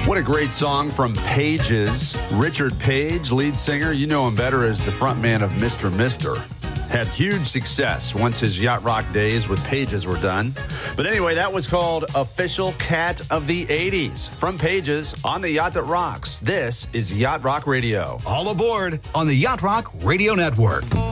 What a great song from Pages. Richard Page, lead singer. You know him better as the frontman of Mr. Mister. Had huge success once his yacht rock days with Pages were done. But anyway, that was called Official Cat of the 80s from Pages on the Yacht That Rocks. This is Yacht Rock Radio. All aboard on the Yacht Rock Radio Network.